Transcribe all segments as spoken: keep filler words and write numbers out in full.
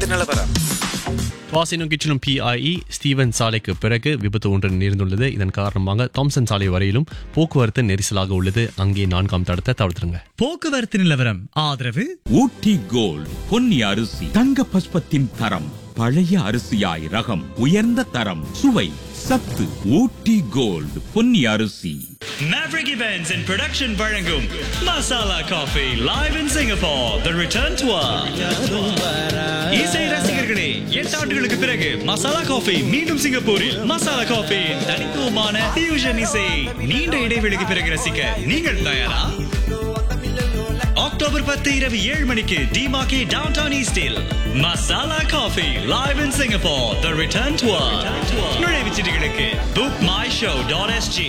போக்குவரத்து நிலவரம். வாசினும் கிச்சனும் PIE Steven சாலைக்கு பிறகு விபத்து ஒன்று நேர்ந்துள்ளது. இதன் காரணமாக தாம்சன் சாலை வரையிலும் போக்குவரத்து நெரிசலாக உள்ளது. அங்கே நான்காம் தடத்தை தவிர்த்துருங்க. போக்குவரத்து நிலவரம் ஆதரவு ஊட்டி கோல்ட் பொன்னி அரிசி தங்க பஸ்பத்தின் தரம், பழைய அரிசியாய் ரகம், உயர்ந்த தரம், சுவை, சத்து. ஊட்டி கோல்ட் பொன்னி அரிசி. Maverick Events and Production வழங்கும் masala coffee live in Singapore, the return tour. இசை ரசிகர்களே, எட்டு ஆண்டுகளுக்கு பிறகு மசாலா காஃபி மீண்டும் சிங்கப்பூரில். மசாலா காஃபி தனித்துவமான fusion இசை நீண்ட இடைவெளிக்கு பிறகு ரசிக்க நீங்கள் தயாரா? அக்டோபர் பத்து இரவு ஏழு மணிக்கு டிமாக்கி டவுன் டவுன் ஈஸ்டில் masala coffee live in Singapore, the return tour. நுழைவுச் சீட்டுகளுக்கு book my show dot s g.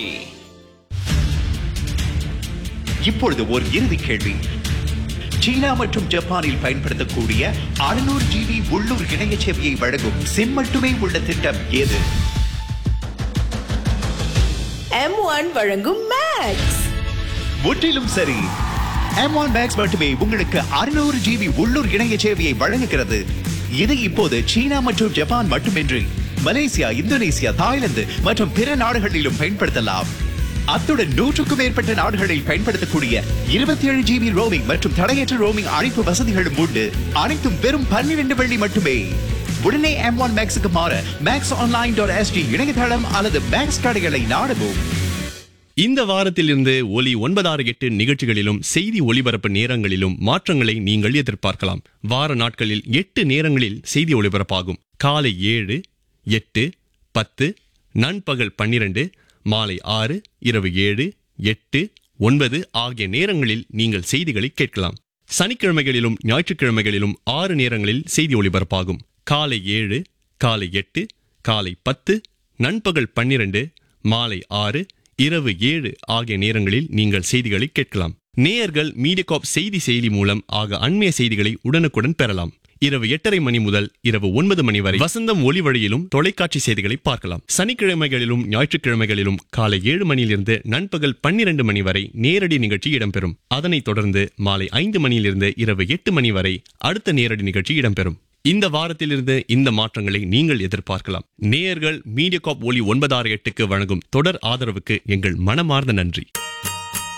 இப்பொழுது ஒரு இறுதி கேள்வி. சீனா மற்றும் ஜப்பானில் பயன்படுத்தக்கூடிய அறுநூறு ஜிபி உள்ளூர் இணைய சேவையை வழங்கும் சிம் மட்டுமே உள்ள திட்டம் எது? எம் ஒன் வழங்கும் மேக்ஸ். முற்றிலும் சரி. எம் ஒன் மேக்ஸ் மட்டுமே உங்களுக்கு அறுநூறு ஜிபி உள்ளூர் இணைய சேவையை வழங்குகிறது. இது இப்போது சீனா மற்றும் ஜப்பான் மட்டுமின்றி மலேசியா, இந்தோனேசியா, தாய்லாந்து மற்றும் பிற நாடுகளிலும் பயன்படுத்தலாம். அத்துடன் நூற்றுக்கும் மேற்பட்ட நாடுகளில் பயன்படுத்தக்கூடிய இருபத்தி ஏழு ஜிபி ரோமிங் மற்றும் தடையற்ற ரோமிங் அழைப்பு வசதிகளும் உண்டு. அனைத்தும் வெறும் பன்னிரண்டு வெள்ளி மட்டுமே. உடனே எம் ஒன் மேக்ஸுக்கு மாற மேக்ஸ் ஆன்லைன் டாட் எஸ்டி இணையதளம் அல்லது மேக்ஸ் கடைகளை நாடவும். இந்த வாரத்திலிருந்து ஒலி ஒன்பதாறு எட்டு நிகழ்ச்சிகளிலும் செய்தி ஒளிபரப்பு நேரங்களிலும் மாற்றங்களை நீங்கள் எதிர்பார்க்கலாம். வார நாட்களில் எட்டு நேரங்களில் செய்தி ஒளிபரப்பாகும். காலை ஏழு, எட்டு, பத்து, நண்பகல் பன்னிரண்டு, மாலை ஆறு, இரவு ஏழு, எட்டு, ஒன்பது ஆகிய நேரங்களில் நீங்கள் செய்திகளை கேட்கலாம். சனிக்கிழமைகளிலும் ஞாயிற்றுக்கிழமைகளிலும் ஆறு நேரங்களில் செய்தி ஒளிபரப்பாகும். காலை ஏழு, காலை எட்டு, காலை பத்து, நண்பகல் பன்னிரண்டு, மாலை ஆறு, இரவு ஏழு ஆகிய நேரங்களில் நீங்கள் செய்திகளை கேட்கலாம். நேயர்கள் மீடியாகாப் செய்தி செயலி மூலம் ஆக அண்மைய செய்திகளை உடனுக்குடன் பெறலாம். இரவு எட்டரை மணி முதல் இரவு ஒன்பது மணி வரை வசந்தம் ஒலி வழியிலும் தொலைக்காட்சி செய்திகளை பார்க்கலாம். சனிக்கிழமைகளிலும் ஞாயிற்றுக்கிழமைகளிலும் காலை ஏழு மணியிலிருந்து நண்பகல் பன்னிரண்டு மணி வரை நேரடி நிகழ்ச்சி இடம்பெறும். அதனைத் தொடர்ந்து மாலை ஐந்து மணியிலிருந்து இரவு எட்டு மணி வரை அடுத்த நேரடி நிகழ்ச்சி இடம்பெறும். இந்த வாரத்திலிருந்து இந்த மாற்றங்களை நீங்கள் எதிர்பார்க்கலாம். நேயர்கள் மீடியாகாப் ஒலி ஒன்பதாறு எட்டுக்கு வழங்கும் தொடர் ஆதரவுக்கு எங்கள் மனமார்ந்த நன்றி.